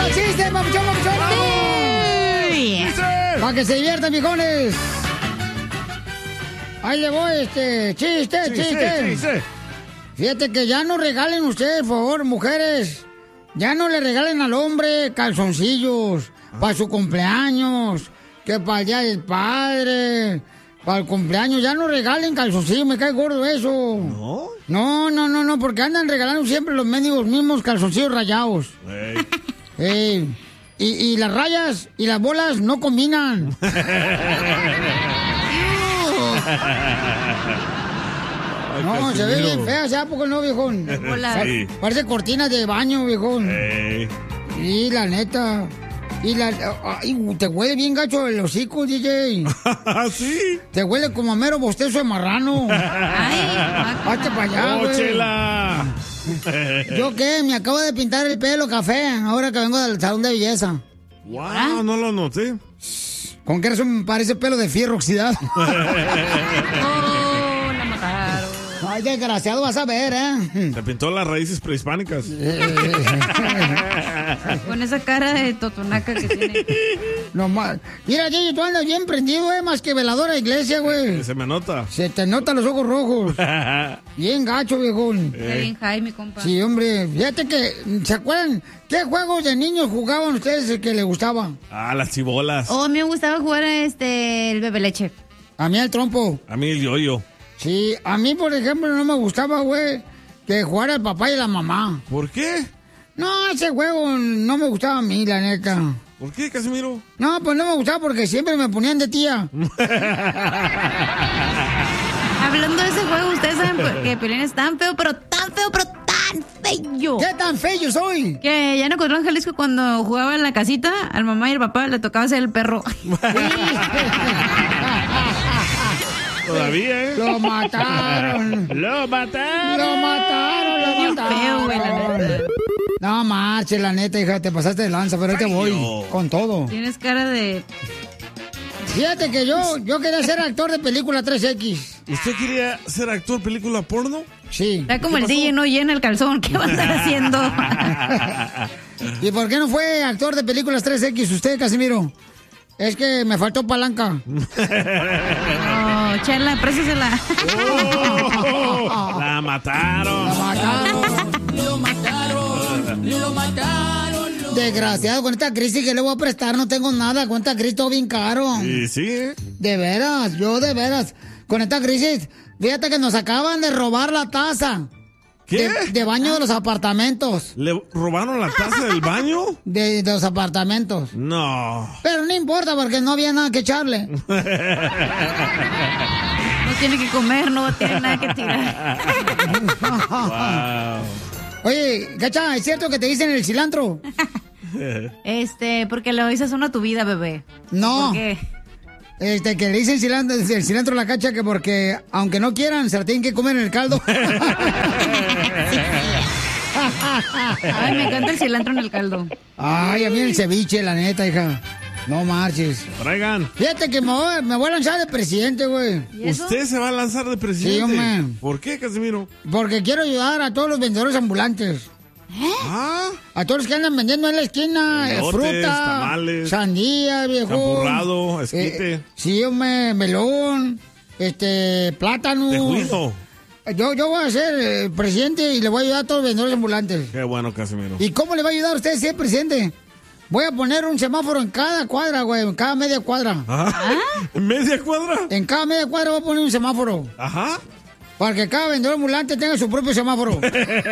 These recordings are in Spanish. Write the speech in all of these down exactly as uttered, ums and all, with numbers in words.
chiste, papuchón, papuchón! Sí. Para que se diviertan, viejones. Ahí le voy, este, chiste, chiste. Chiste, chiste. Fíjate que ya no regalen ustedes, por favor, mujeres. Ya no le regalen al hombre calzoncillos para su cumpleaños, que para el día del padre, para el cumpleaños. Ya no regalen calzoncillos, me cae gordo eso. ¿No? No, no, no, no, porque andan regalando siempre los mendigos mismos calzoncillos rayados. Hey. Ey, y, y las rayas y las bolas no combinan. No, se ve bien fea, ¿ya? ¿Poco no, viejón? Sí. Parece cortinas de baño, viejón. Hey. Sí, la neta. Y la... Ay, te huele bien gacho el hocico, D J. ¿Sí? Te huele como a mero bostezo de marrano. Ay, hazte para allá, ¡Oh, güey. chela! ¿Yo qué? Me acabo de pintar el pelo café ahora que vengo del salón de belleza. ¡Wow! No lo noté. ¿Con qué razón me parece pelo de fierro oxidado? Oh, la mataron. Ay, desgraciado, vas a ver, ¿eh? Se pintó las raíces prehispánicas. Con esa cara de totonaca que tiene. No más. Mira, Gigi, tú andas bien prendido, ¿eh? Más que veladora de iglesia, güey. Se me nota. Se te notan los ojos rojos. Bien gacho, viejón. Está bien high, mi compa. Sí, hombre. Fíjate que, ¿se acuerdan? ¿Qué juegos de niños jugaban ustedes que les gustaban? Ah, las chibolas. Oh, a mí me gustaba jugar este, el bebe leche. A mí el trompo. A mí el yoyo. Sí, a mí, por ejemplo, no me gustaba, güey, que jugara el papá y la mamá. ¿Por qué? No, ese juego no me gustaba a mí, la neta. ¿Por qué, Casimiro? No, pues no me gustaba porque siempre me ponían de tía. Hablando de ese juego, ustedes saben que Piolín es tan feo, pero tan feo, pero tan feo. ¿Qué tan feo soy? Que ya en Ocotlán, Jalisco, cuando jugaba en la casita, al mamá y al papá le tocaba ser el perro. Todavía, ¿eh? Lo mataron. ¡Lo mataron! Lo mataron, lo Bien mataron. feo, güey, la neta. No marches, la neta, hija, te pasaste de lanza, pero ahí te voy con todo. Tienes cara de... Fíjate que yo, yo quería ser actor de película tres equis. ¿Usted quería ser actor película porno? Sí. Está como el D J no llena el calzón. ¿Qué va a estar haciendo? ¿Y por qué no fue actor de películas tres equis usted, Casimiro? Es que me faltó palanca. Oh, chela, présesela. Oh, la mataron. La mataron. Lo mataron. Lo mataron. Desgraciado, con esta crisis que le voy a prestar no tengo nada. Con esta crisis todo bien caro. Sí, sí, ¿eh? De veras, yo de veras. Con esta crisis, fíjate que nos acaban de robar la taza. ¿Qué? De, de baño de los apartamentos. ¿Le robaron la taza del baño? De, de los apartamentos. No. Pero no importa porque no había nada que echarle. No tiene que comer, no tiene nada que tirar. Wow. Oye, Gacha, ¿es cierto que te dicen el cilantro? Este, porque le dices uno a tu vida, bebé. No. ¿Por qué? Este, que le dicen cilantro, el cilantro a la Cacha que porque, aunque no quieran, se la tienen que comer en el caldo. Ay, me encanta el cilantro en el caldo. Ay, a mí el ceviche, la neta, hija. No marches. Traigan. Fíjate que me voy, me voy a lanzar de presidente, güey. ¿Usted se va a lanzar de presidente? Sí, hombre. ¿Por qué, Casimiro? Porque quiero ayudar a todos los vendedores ambulantes. ¿Ah? A todos los que andan vendiendo en la esquina, eh, Elotes, fruta, tamales, sandía, viejo. champurrado, esquite. Eh, sí, hombre, melón, este, plátano. Tejuino. Yo, yo voy a ser eh, presidente y le voy a ayudar a todos los vendedores ambulantes. Qué bueno, Casimiro. ¿Y cómo le va a ayudar a usted si es presidente? Voy a poner un semáforo en cada cuadra, güey, en cada media cuadra. ¿Ah? ¿En media cuadra? En cada media cuadra voy a poner un semáforo. Ajá. Para que cada vendedor ambulante tenga su propio semáforo.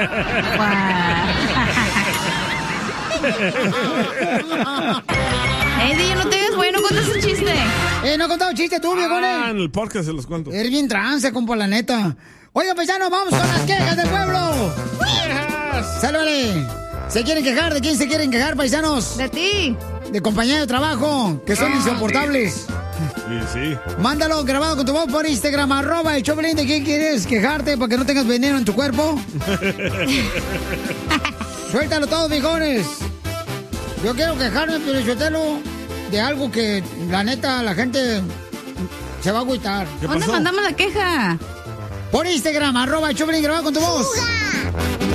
Ey, D J, no te hagas güey, no cuentas un chiste. Eh, no he contado chiste tú, viejones. Ah, en el podcast se los cuento. Eres bien trance, compa, la neta. Oigan, paisanos, vamos con las quejas del pueblo. ¡Quejas! ¡Sálvale! ¿Se quieren quejar? ¿De quién se quieren quejar, paisanos? De ti. De compañeros de trabajo, que son insoportables. Sí, sí. Mándalo grabado con tu voz por Instagram, arroba el Choplin. ¿De quién quieres quejarte para que no tengas veneno en tu cuerpo? Suéltalo todo, viejones. Yo quiero quejarme, pero suéltalo de algo que, la neta, la gente se va a agüitar. ¿Dónde mandamos la queja? Por Instagram, arroba el Choplin, grabado con tu voz.